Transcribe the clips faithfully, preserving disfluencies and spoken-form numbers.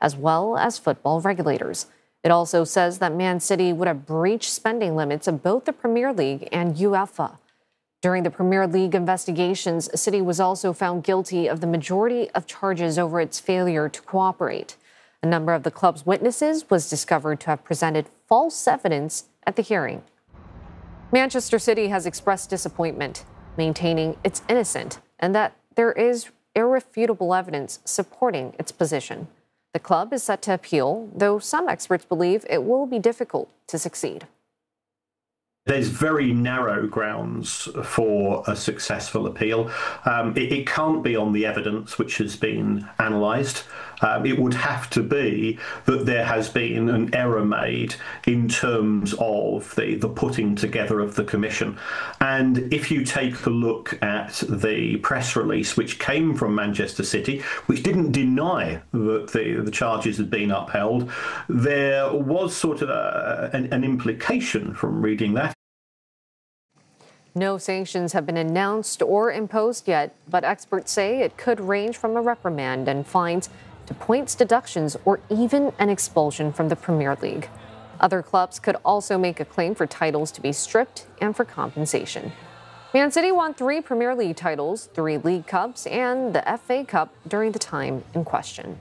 as well as football regulators. It also says that Man City would have breached spending limits of both the Premier League and UEFA. During the Premier League investigations, City was also found guilty of the majority of charges over its failure to cooperate. A number of the club's witnesses was discovered to have presented false evidence at the hearing. Manchester City has expressed disappointment, maintaining it's innocent and that there is irrefutable evidence supporting its position. The club is set to appeal, though some experts believe it will be difficult to succeed. There's very narrow grounds for a successful appeal. Um, it, it can't be on the evidence which has been analysed. Um, it would have to be that there has been an error made in terms of the, the putting together of the commission. And if you take a look at the press release which came from Manchester City, which didn't deny that the, the charges had been upheld, there was sort of a, an, an implication from reading that. No sanctions have been announced or imposed yet, but experts say it could range from a reprimand and fines to points deductions or even an expulsion from the Premier League. Other clubs could also make a claim for titles to be stripped and for compensation. Man City won three Premier League titles, three League Cups, and the F A Cup during the time in question.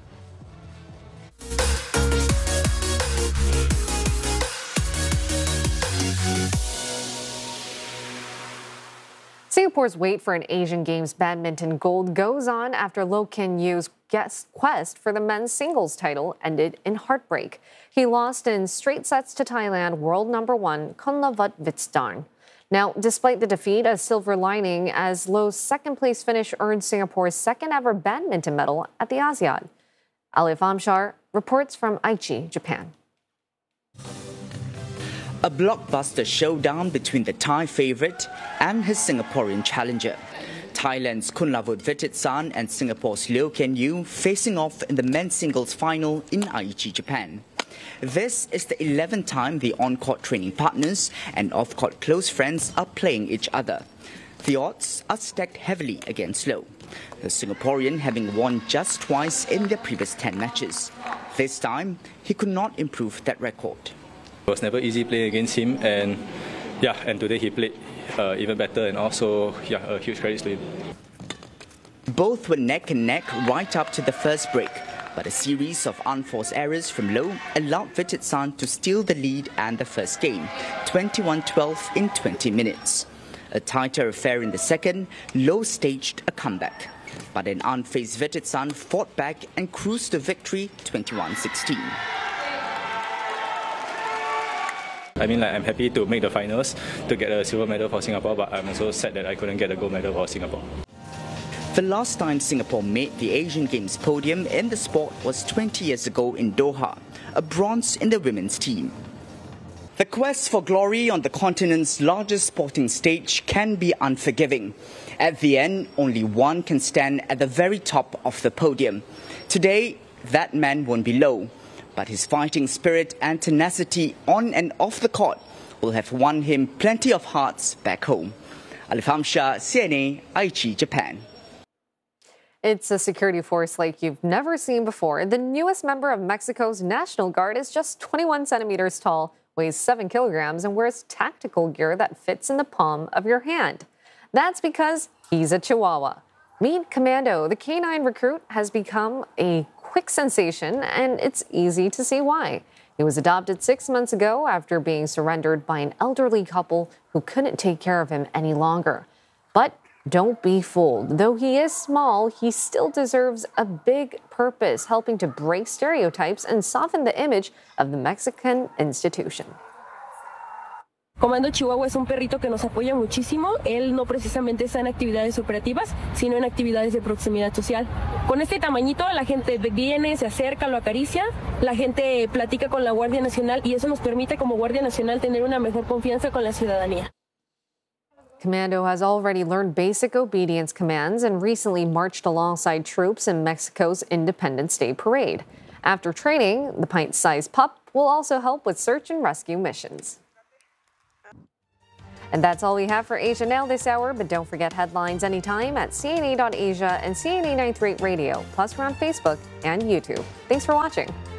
Singapore's wait for an Asian Games badminton gold goes on after Loh Kean Yew's quest for the men's singles title ended in heartbreak. He lost in straight sets to Thailand world number one, Kunlavat Vitsdarn. Now, despite the defeat, a silver lining as Loh's second-place finish earned Singapore's second-ever badminton medal at the ASEAN. Alif Amshar reports from Aichi, Japan. A blockbuster showdown between the Thai favourite and his Singaporean challenger. Thailand's Kunlavat Vitsdarn and Singapore's Loh Kean Yew facing off in the men's singles final in Aichi, Japan. This is the eleventh time the on-court training partners and off-court close friends are playing each other. The odds are stacked heavily against Loh, the Singaporean having won just twice in their previous ten matches. This time, he could not improve that record. It was never easy playing against him, and yeah, and today he played uh, even better, and also yeah, a huge credit to him. Both were neck and neck right up to the first break, but a series of unforced errors from Loh allowed Vitsdarn to steal the lead and the first game, twenty-one twelve in twenty minutes. A tighter affair in the second, Loh staged a comeback, but an unfazed Vitsdarn fought back and cruised to victory, twenty-one sixteen. I mean, like, I'm happy to make the finals to get a silver medal for Singapore, but I'm also sad that I couldn't get a gold medal for Singapore. The last time Singapore made the Asian Games podium in the sport was twenty years ago in Doha, a bronze in the women's team. The quest for glory on the continent's largest sporting stage can be unforgiving. At the end, only one can stand at the very top of the podium. Today, that man won't be Loh, but his fighting spirit and tenacity on and off the court will have won him plenty of hearts back home. Alif Amshar, C N A, Aichi, Japan. It's a security force like you've never seen before. The newest member of Mexico's National Guard is just twenty-one centimeters tall, weighs seven kilograms, and wears tactical gear that fits in the palm of your hand. That's because he's a Chihuahua. Meet Commando. The canine recruit has become a quick sensation, and it's easy to see why. He was adopted six months ago after being surrendered by an elderly couple who couldn't take care of him any longer. But don't be fooled. Though he is small, he still deserves a big purpose, helping to break stereotypes and soften the image of the Mexican institution. Comando Chihuahua es un perrito que nos apoya muchísimo. Él no precisamente está en actividades operativas, sino en actividades de proximidad social. Con este tamañito la gente viene, se acerca, lo acaricia, la gente platica con la Guardia Nacional y eso nos permite como Guardia Nacional tener una mejor confianza con la ciudadanía. Commando has already learned basic obedience commands and recently marched alongside troops in Mexico's Independence Day parade. After training, the pint-sized pup will also help with search and rescue missions. And that's all we have for Asia Now this hour, but don't forget headlines anytime at C N A dot asia and C N A nine thirty-eight Radio. Plus, we're on Facebook and YouTube. Thanks for watching.